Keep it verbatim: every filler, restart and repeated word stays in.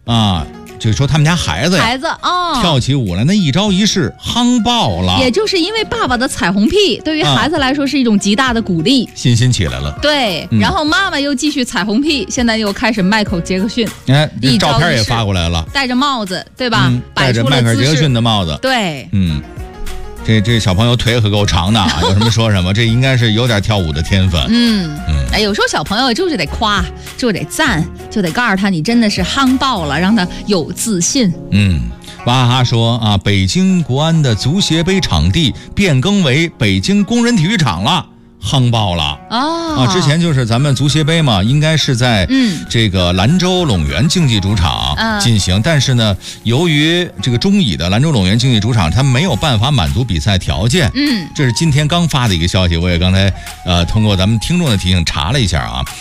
啊。就说他们家孩子呀， 孩子哦， 跳起舞来，那一招一式夯爆了。 也就是因为爸爸的彩虹屁，对于孩子来说是一种极大的鼓励， 啊、信心起来了。 对、嗯，然后妈妈又继续彩虹屁，现在又开始迈克尔·杰克逊， 哎，这照片也发过来了， 戴着帽子，对吧？ 嗯、戴着迈克尔·杰克逊的帽子， 对， 嗯。这这小朋友腿可够长的啊，有什么说什么，这应该是有点跳舞的天分。 嗯嗯，哎，有时候小朋友就是得夸，就得赞，就得告诉他你真的是夯爆了，让他有自信。 嗯，娃哈哈说啊，北京国安的足协杯场地变更为北京工人体育场了。夯爆了哦啊！之前就是咱们足协杯嘛，应该是在这个兰州陇源竞技主场进行，嗯、但是呢，由于这个中乙的兰州陇源竞技主场，它没有办法满足比赛条件。 嗯， 这是今天刚发的一个消息，我也刚才呃通过咱们听众的提醒查了一下啊。